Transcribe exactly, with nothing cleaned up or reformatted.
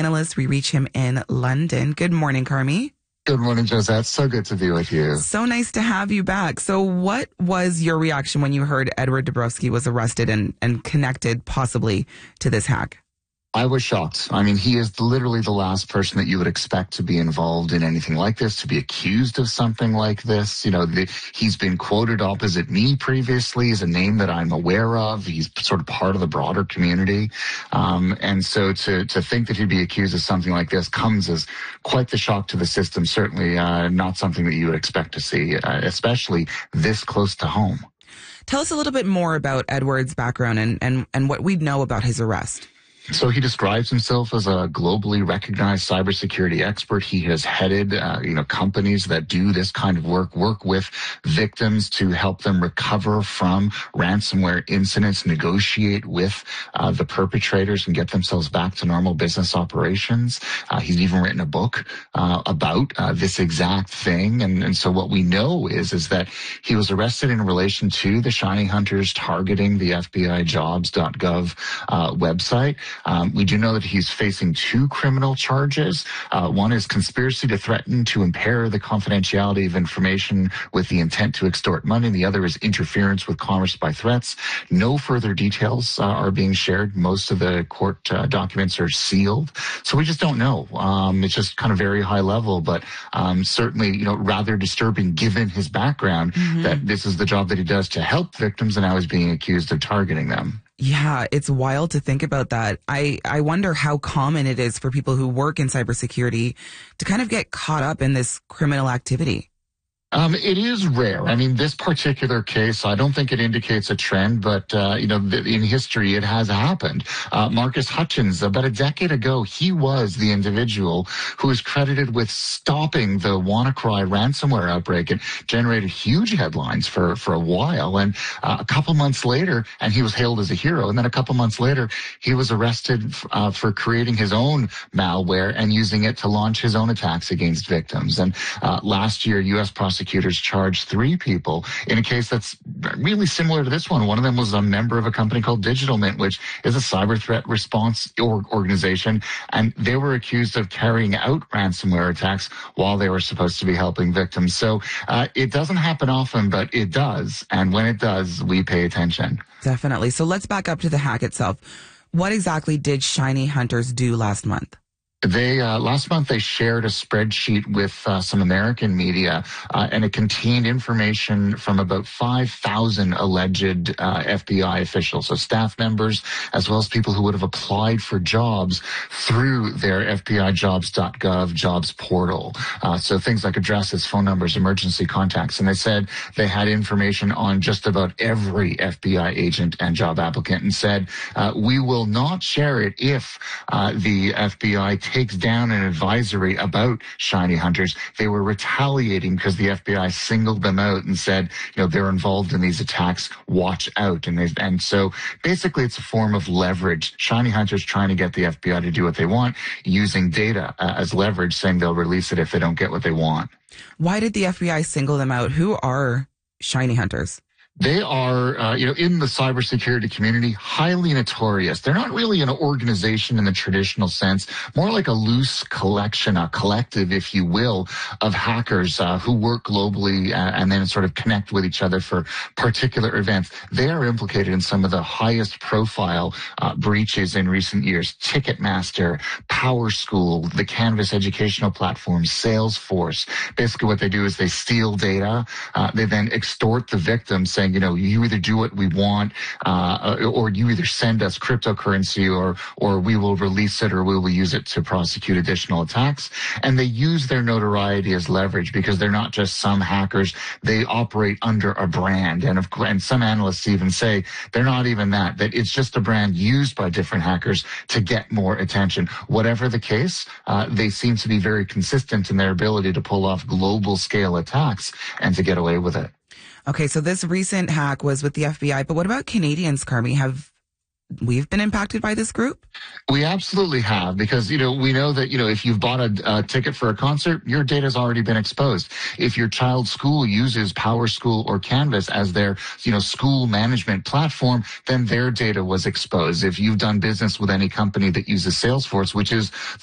analyst. We reach him in London. Good morning, Carmi. Good morning, Josette. So good to be with you. So nice to have you back. So what was your reaction when you heard Edward Dabrowski was arrested and, and connected possibly to this hack? I was shocked. I mean, he is literally the last person that you would expect to be involved in anything like this, to be accused of something like this. You know, the, he's been quoted opposite me previously as a name that I'm aware of. He's sort of part of the broader community. Um, and so to, to think that he'd be accused of something like this comes as quite the shock to the system. Certainly uh, not something that you would expect to see, uh, especially this close to home. Tell us a little bit more about Edward's background and, and, and what we know about his arrest. So he describes himself as a globally recognized cybersecurity expert. He has headed, uh, you know, companies that do this kind of work, work with victims to help them recover from ransomware incidents, negotiate with uh, the perpetrators and get themselves back to normal business operations. Uh, he's even written a book uh, about uh, this exact thing. And, and so what we know is, is that he was arrested in relation to the shiny hunters targeting the F B I jobs dot gov uh, website. Um, we do know that he's facing two criminal charges. Uh, one is conspiracy to threaten to impair the confidentiality of information with the intent to extort money. The other is interference with commerce by threats. No further details uh, are being shared. Most of the court uh, documents are sealed. So we just don't know. Um, it's just kind of very high level, but um, certainly, you know, rather disturbing given his background, mm-hmm. that this is the job that he does to help victims and now he's being accused of targeting them. Yeah, it's wild to think about that. I, I wonder how common it is for people who work in cybersecurity to kind of get caught up in this criminal activity. Um, it is rare. I mean, this particular case, I don't think it indicates a trend, but, uh, you know, in history, it has happened. Uh, Marcus Hutchins, about a decade ago, he was the individual who is credited with stopping the WannaCry ransomware outbreak. It generated huge headlines for, for a while. And uh, a couple months later, and he was hailed as a hero. And then a couple months later, he was arrested uh, for creating his own malware and using it to launch his own attacks against victims. And uh, last year, U S prosecutors Prosecutors charged three people in a case that's really similar to this one. One of them was a member of a company called Digital Mint, which is a cyber threat response organization, and they were accused of carrying out ransomware attacks while they were supposed to be helping victims. So uh, it doesn't happen often, but it does, and when it does, we pay attention. Definitely. So let's back up to the hack itself. What exactly did Shiny Hunters do last month? They uh, last month they shared a spreadsheet with uh, some American media, uh, and it contained information from about five thousand alleged uh, F B I officials, so staff members, as well as people who would have applied for jobs through their F B I jobs dot gov jobs portal. Uh, so things like addresses, phone numbers, emergency contacts. And they said they had information on just about every F B I agent and job applicant, and said, uh, we will not share it if uh, the F B I takes down an advisory about Shiny Hunters. They were retaliating because the F B I singled them out and said, you know, they're involved in these attacks, watch out. And they, and so basically it's a form of leverage. Shiny Hunters trying to get the F B I to do what they want, using data uh, as leverage, saying they'll release it if they don't get what they want. Why did the F B I single them out? Who are Shiny Hunters? They are, uh, you know, in the cybersecurity community, highly notorious. They're not really an organization in the traditional sense, more like a loose collection, a collective, if you will, of hackers uh, who work globally uh, and then sort of connect with each other for particular events. They are implicated in some of the highest profile uh, breaches in recent years. Ticketmaster, PowerSchool, the Canvas educational platform, Salesforce. Basically what they do is they steal data. Uh, they then extort the victim, saying, you know, you either do what we want, uh, or you either send us cryptocurrency, or or we will release it, or we will use it to prosecute additional attacks. And they use their notoriety as leverage because they're not just some hackers. They operate under a brand. And of course, and some analysts even say they're not even that, that it's just a brand used by different hackers to get more attention. Whatever the case, uh, they seem to be very consistent in their ability to pull off global scale attacks and to get away with it. Okay, so this recent hack was with the F B I, but what about Canadians, Carmi? Have we've been impacted by this group? We absolutely have, because, you know, we know that, you know, if you've bought a, a ticket for a concert, your data's already been exposed. If your child's school uses PowerSchool or Canvas as their, you know, school management platform, then their data was exposed. If you've done business with any company that uses Salesforce, which is